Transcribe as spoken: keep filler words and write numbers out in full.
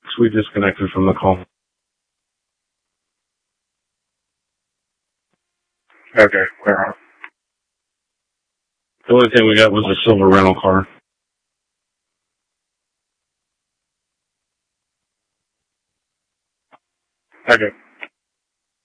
We disconnected from the call. Okay, clear off. The only thing we got was a silver rental car. Okay.